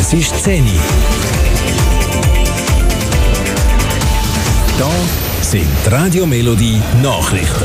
Es ist 10 Uhr. Da sind die Radio Melodie Nachrichten.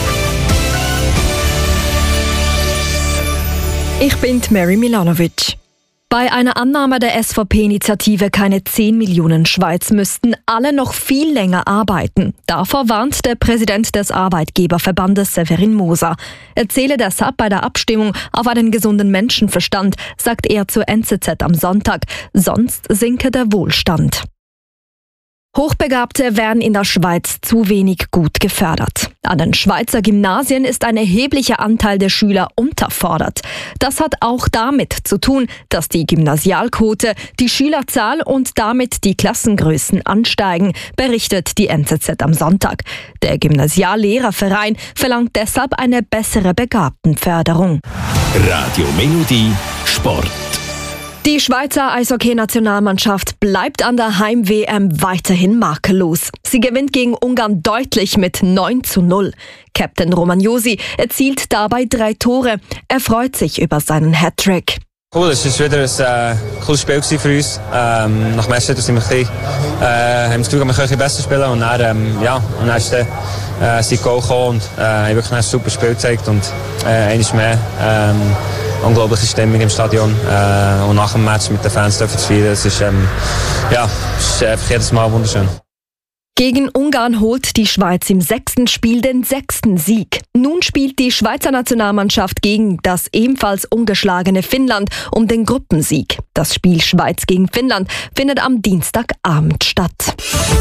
Ich bin Mary Milanovic. Bei einer Annahme der SVP-Initiative keine 10 Millionen Schweiz müssten alle noch viel länger arbeiten. Davor warnt der Präsident des Arbeitgeberverbandes Severin Moser. Er zähle deshalb bei der Abstimmung auf einen gesunden Menschenverstand, sagt er zur NZZ am Sonntag. Sonst sinke der Wohlstand. Hochbegabte werden in der Schweiz zu wenig gut gefördert. An den Schweizer Gymnasien ist ein erheblicher Anteil der Schüler unterfordert. Das hat auch damit zu tun, dass die Gymnasialquote, die Schülerzahl und damit die Klassengrößen ansteigen, berichtet die NZZ am Sonntag. Der Gymnasiallehrerverein verlangt deshalb eine bessere Begabtenförderung. Radio Melodie Sport. Die Schweizer Eishockey-Nationalmannschaft bleibt an der Heim-WM weiterhin makellos. Sie gewinnt gegen Ungarn deutlich mit 9:0. Captain Roman Josi erzielt dabei 3 Tore. Er freut sich über seinen Hattrick. Cool, es war wieder ein cooles Spiel für uns. Nach dem ersten sind wir haben wir das Gefühl, wir können ein bisschen besser spielen. Und dann ist sein Goal gekommen und haben wirklich ein super Spiel gezeigt. Und einmal mehr unglaubliche Stimmung im Stadion. Und nach dem Match mit den Fans zu feiern, es ist einfach jedes Mal wunderschön. Gegen Ungarn holt die Schweiz im 6. Spiel den 6. Sieg. Nun spielt die Schweizer Nationalmannschaft gegen das ebenfalls ungeschlagene Finnland um den Gruppensieg. Das Spiel Schweiz gegen Finnland findet am Dienstagabend statt.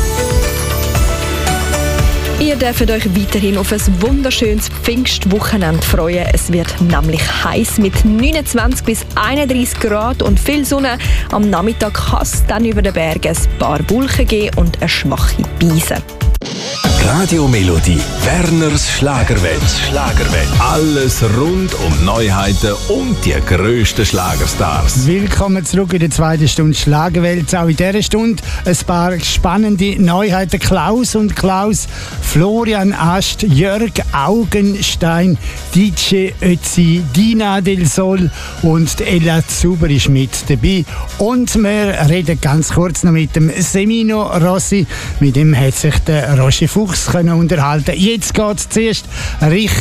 Ihr dürft euch weiterhin auf ein wunderschönes Pfingstwochenende freuen. Es wird nämlich heiß mit 29 bis 31 Grad und viel Sonne. Am Nachmittag kann es dann über den Bergen ein paar Wolken geben und eine schwache Beise. Radio Melodie, Werners Schlagerwelt. Alles rund um Neuheiten und die grössten Schlagerstars. Willkommen zurück in der 2. Stunde Schlagerwelt. Auch in dieser Stunde ein paar spannende Neuheiten. Klaus und Klaus, Florian Ast, Jörg Augenstein, DJ Ötzi, Dina Del Sol und Ella Zuber ist mit dabei. Und wir reden ganz kurz noch mit dem Semino Rossi. Mit dem hat sich der Roger Fuchs unterhalten. Jetzt geht es zuerst richtig